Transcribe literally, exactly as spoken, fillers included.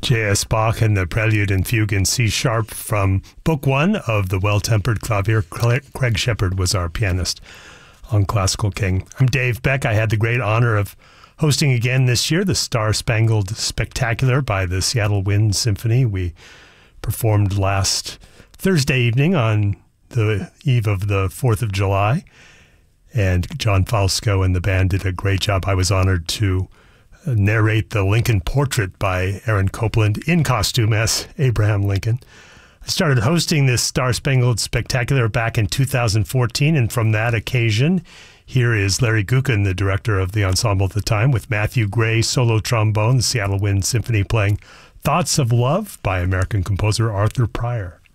J S. Bach and the Prelude and Fugue in C sharp from Book One of the Well-Tempered Clavier. Craig Shepard was our pianist on Classical King. I'm Dave Beck. I had the great honor of hosting again this year the Star-Spangled Spectacular by the Seattle Wind Symphony. We performed last Thursday evening on the eve of the fourth of July, and John Falsco and the band did a great job. I was honored to narrate the Lincoln Portrait by Aaron Copland in costume as Abraham Lincoln. I started hosting this Star-Spangled Spectacular back in two thousand fourteen, and from that occasion, here is Larry Guckin, the director of the ensemble at the time, with Matthew Gray, solo trombone, the Seattle Wind Symphony playing Thoughts of Love by American composer Arthur Pryor.